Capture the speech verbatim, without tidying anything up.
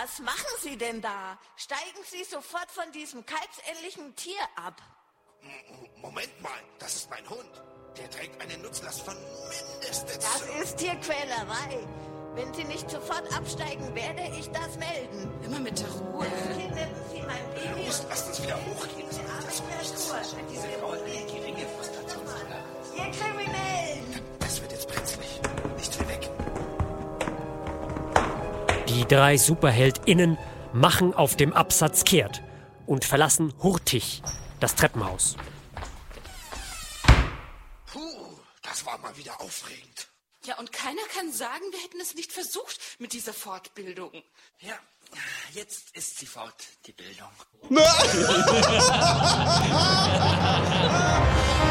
Was machen Sie denn da? Steigen Sie sofort von diesem kalbsähnlichen Tier ab. Moment mal, das ist mein Hund. Der trägt eine Nutzlast von mindestens... Das ist Tierquälerei. Wenn Sie nicht sofort absteigen, werde ich das melden. Immer mit der Ruhe. Hier nehmen Sie mein Baby. Los, lasst uns wieder hochgehen. Das macht so nichts. Diese Frau hat eine geringe Frustrationsrate. Ihr Kriminellen! Das wird jetzt brenzlig. Nicht viel weg. Die drei SuperheldInnen machen auf dem Absatz kehrt und verlassen hurtig das Treppenhaus. Puh, das war mal wieder aufregend. Ja, und keiner kann sagen, wir hätten es nicht versucht mit dieser Fortbildung. Ja, jetzt ist sie fort, die Bildung.